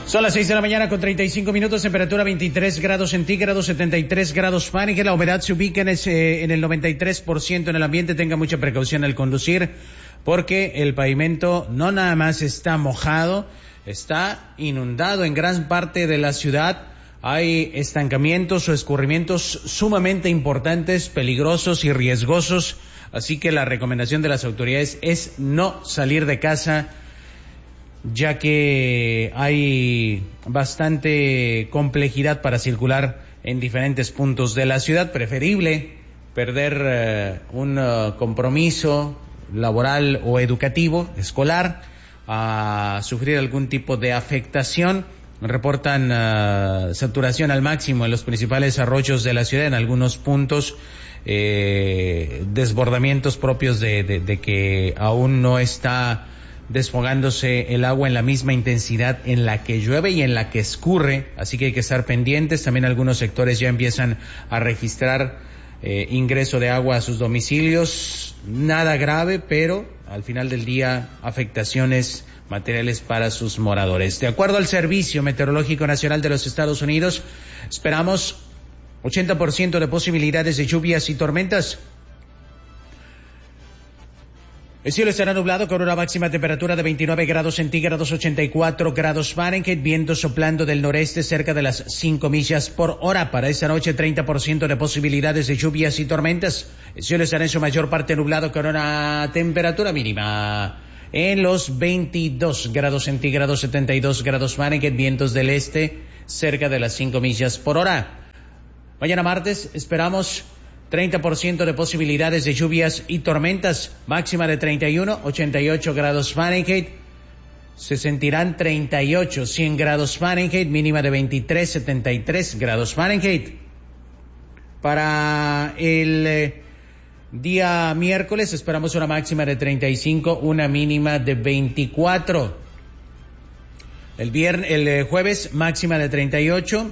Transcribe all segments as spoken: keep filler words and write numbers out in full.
Son las seis de la mañana con treinta y cinco minutos, temperatura veintitrés grados centígrados, setenta y tres grados Fahrenheit. La humedad se ubica en, ese, en el noventa y tres por ciento en el ambiente. Tenga mucha precaución al conducir porque el pavimento no nada más está mojado, está inundado en gran parte de la ciudad. Hay estancamientos o escurrimientos sumamente importantes, peligrosos y riesgosos. Así que la recomendación de las autoridades es no salir de casa, ya que hay bastante complejidad para circular en diferentes puntos de la ciudad. Preferible perder eh, un uh, compromiso laboral o educativo, escolar, a sufrir algún tipo de afectación. Reportan uh, saturación al máximo en los principales arroyos de la ciudad, en algunos puntos eh, desbordamientos propios de, de, de que aún no está desfogándose el agua en la misma intensidad en la que llueve y en la que escurre, así que hay que estar pendientes. También algunos sectores ya empiezan a registrar eh, ingreso de agua a sus domicilios, nada grave, pero al final del día afectaciones materiales para sus moradores. De acuerdo al Servicio Meteorológico Nacional de los Estados Unidos, esperamos ochenta por ciento de posibilidades de lluvias y tormentas. El cielo estará nublado con una máxima temperatura de veintinueve grados centígrados, ochenta y cuatro grados Fahrenheit, viento soplando del noreste cerca de las cinco millas por hora. Para esta noche, treinta por ciento de posibilidades de lluvias y tormentas. El cielo estará en su mayor parte nublado con una temperatura mínima en los veintidós grados centígrados, setenta y dos grados Fahrenheit, vientos del este cerca de las cinco millas por hora. Mañana martes esperamos treinta por ciento de posibilidades de lluvias y tormentas, máxima de treinta y uno, ochenta y ocho grados Fahrenheit, se sentirán treinta y ocho, cien grados Fahrenheit, mínima de veintitrés, setenta y tres grados Fahrenheit. Para el eh, día miércoles esperamos una máxima de treinta y cinco, una mínima de veinticuatro. El viernes, el eh, jueves máxima de treinta y ocho,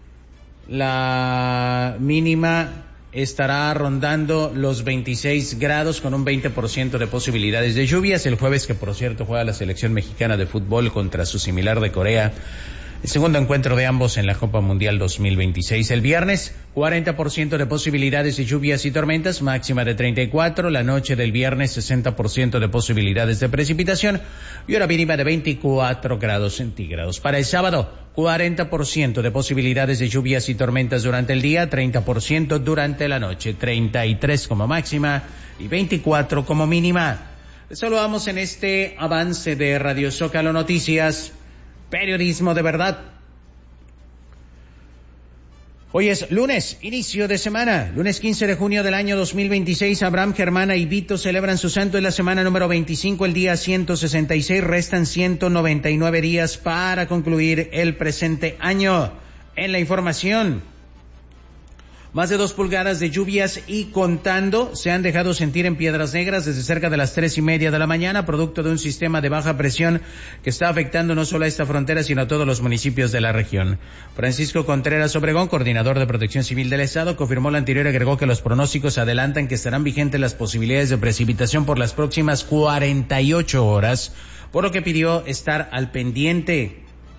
la mínima estará rondando los veintiséis grados con un veinte por ciento de posibilidades de lluvias. El jueves, que por cierto juega la selección mexicana de fútbol contra su similar de Corea, el segundo encuentro de ambos en la Copa Mundial dos mil veintiséis. El viernes, cuarenta por ciento de posibilidades de lluvias y tormentas, máxima de treinta y cuatro. La noche del viernes, sesenta por ciento de posibilidades de precipitación y una mínima de veinticuatro grados centígrados. Para el sábado, cuarenta por ciento de posibilidades de lluvias y tormentas durante el día, treinta por ciento durante la noche, treinta y tres como máxima y veinticuatro como mínima. Les saludamos en este avance de Radio Zócalo Noticias, periodismo de verdad. Hoy es lunes, inicio de semana, lunes quince de junio del año dos mil veintiséis. Abraham, Germana y Vito celebran su santo en la semana número veinticinco, el día ciento sesenta y seis. Restan ciento noventa y nueve días para concluir el presente año. En la información, más de dos pulgadas de lluvias y contando se han dejado sentir en Piedras Negras desde cerca de las tres y media de la mañana, producto de un sistema de baja presión que está afectando no solo a esta frontera, sino a todos los municipios de la región. Francisco Contreras Obregón, coordinador de Protección Civil del Estado, confirmó lo anterior y agregó que los pronósticos adelantan que estarán vigentes las posibilidades de precipitación por las próximas cuarenta y ocho horas, por lo que pidió estar al pendiente.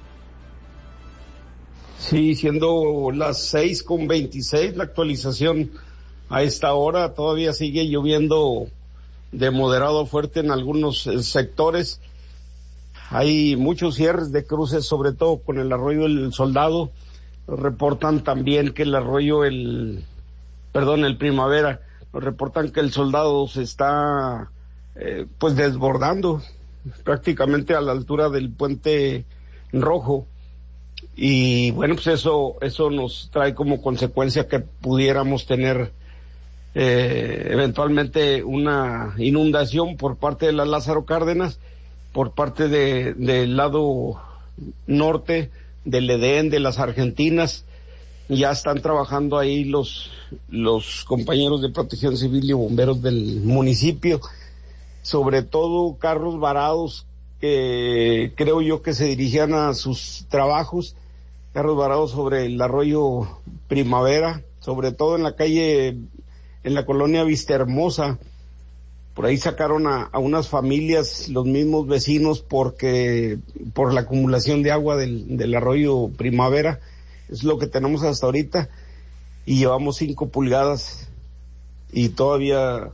Sí, siendo las seis con veintiséis, la actualización a esta hora, todavía sigue lloviendo de moderado a fuerte en algunos eh, sectores. Hay muchos cierres de cruces, sobre todo con el arroyo El Soldado. Reportan también que el arroyo el, perdón, el Primavera, nos reportan que el Soldado se está eh, pues desbordando prácticamente a la altura del Puente Rojo. Y bueno, pues eso eso nos trae como consecuencia que pudiéramos tener eh, eventualmente una inundación por parte de la Lázaro Cárdenas, por parte de del lado norte del Edén, de las Argentinas. Ya están trabajando ahí los los compañeros de Protección Civil y bomberos del municipio, sobre todo carros varados que creo yo que se dirigían a sus trabajos, carros varados sobre el arroyo Primavera, sobre todo en la calle, en la colonia Vista Hermosa, Por ahí sacaron a, a unas familias, los mismos vecinos, porque por la acumulación de agua del, del arroyo Primavera, es lo que tenemos hasta ahorita, y llevamos cinco pulgadas, y todavía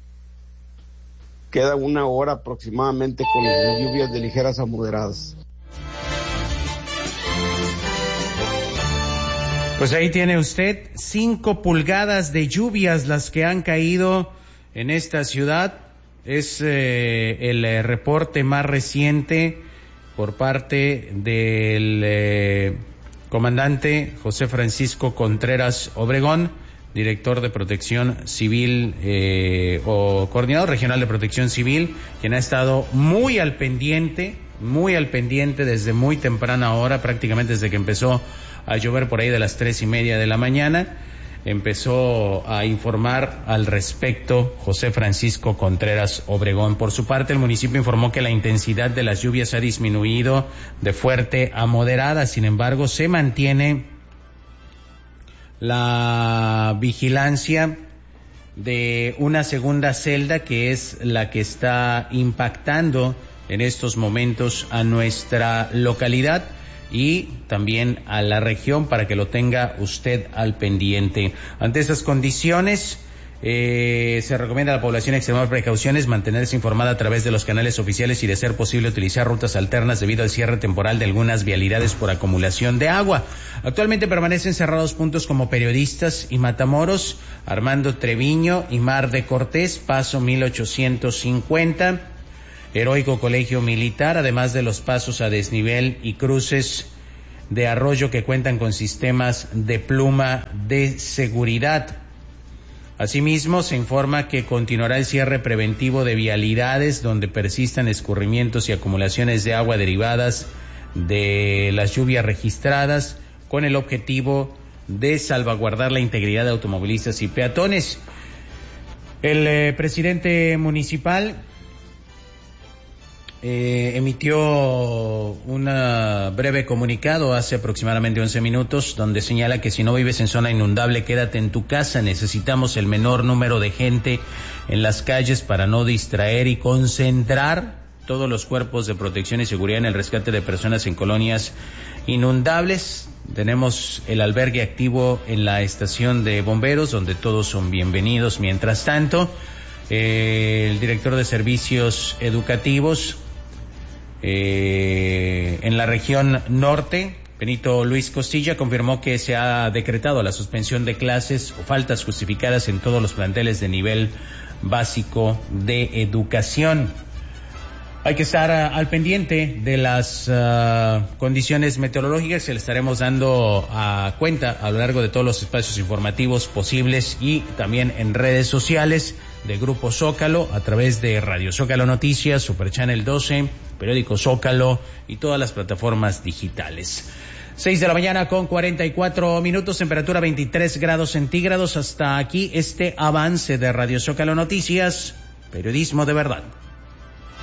queda una hora aproximadamente con lluvias de ligeras a moderadas. Pues ahí tiene usted cinco pulgadas de lluvias las que han caído en esta ciudad. Es eh, el eh, reporte más reciente por parte del eh, comandante José Francisco Contreras Obregón, director de Protección Civil eh, o coordinador regional de Protección Civil, quien ha estado muy al pendiente, muy al pendiente desde muy temprana hora, prácticamente desde que empezó a llover por ahí de las tres y media de la mañana. Empezó a informar al respecto José Francisco Contreras Obregón. Por su parte, el municipio informó que la intensidad de las lluvias ha disminuido de fuerte a moderada. Sin embargo, se mantiene la vigilancia de una segunda celda, que es la que está impactando en estos momentos a nuestra localidad y también a la región, para que lo tenga usted al pendiente. Ante estas condiciones, eh, se recomienda a la población extremar precauciones, mantenerse informada a través de los canales oficiales y, de ser posible, utilizar rutas alternas debido al cierre temporal de algunas vialidades por acumulación de agua. Actualmente permanecen cerrados puntos como Periodistas y Matamoros, Armando Treviño y Mar de Cortés, Paso mil ochocientos cincuenta, Heroico Colegio Militar, además de los pasos a desnivel y cruces de arroyo que cuentan con sistemas de pluma de seguridad. Asimismo, se informa que continuará el cierre preventivo de vialidades donde persistan escurrimientos y acumulaciones de agua derivadas de las lluvias registradas, con el objetivo de salvaguardar la integridad de automovilistas y peatones. El eh, presidente municipal Eh, emitió un breve comunicado hace aproximadamente once minutos, donde señala que si no vives en zona inundable, quédate en tu casa. Necesitamos el menor número de gente en las calles para no distraer y concentrar todos los cuerpos de protección y seguridad en el rescate de personas en colonias inundables. Tenemos el albergue activo en la estación de bomberos, donde todos son bienvenidos. Mientras tanto, eh, el director de servicios educativos Eh, en la región norte, Benito Luis Costilla, confirmó que se ha decretado la suspensión de clases o faltas justificadas en todos los planteles de nivel básico de educación. Hay que estar uh, al pendiente de las uh, condiciones meteorológicas, se le estaremos dando a cuenta a lo largo de todos los espacios informativos posibles y también en redes sociales de Grupo Zócalo, a través de Radio Zócalo Noticias, Super Channel doce, Periódico Zócalo y todas las plataformas digitales. Seis de la mañana con cuarenta y cuatro minutos, temperatura veintitrés grados centígrados. Hasta aquí este avance de Radio Zócalo Noticias, periodismo de verdad.